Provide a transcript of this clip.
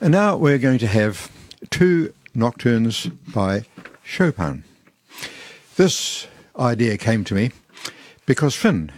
And now we're going to have two nocturnes by Chopin. This idea came to me because Finn